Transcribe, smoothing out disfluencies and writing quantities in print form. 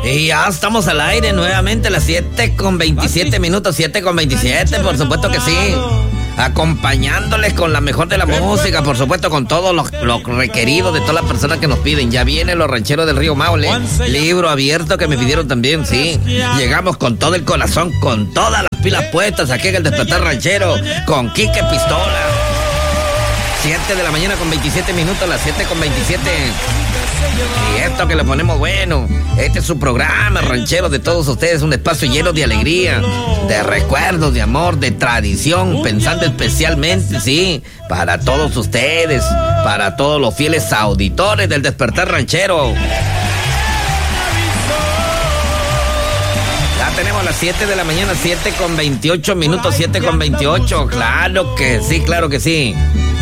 Y ya estamos al aire nuevamente a las 7:27 minutos, 7:27, por supuesto que sí. Acompañándoles con la mejor de la música, por supuesto, con todo lo requerido de todas las personas que nos piden. Ya vienen los rancheros del Río Maule, libro abierto que me pidieron también, sí. Llegamos con todo el corazón, con todas las pilas puestas aquí en el Despertar Ranchero, con Quique Pistola. 7 de la mañana con 27 minutos, las 7:27. Y esto que le ponemos bueno, este es su programa ranchero de todos ustedes, un espacio lleno de alegría, de recuerdos, de amor, de tradición, pensando especialmente, sí, para todos ustedes, para todos los fieles auditores del Despertar Ranchero. Ya tenemos las 7 de la mañana, 7:28 minutos, 7:28, claro que sí, claro que sí.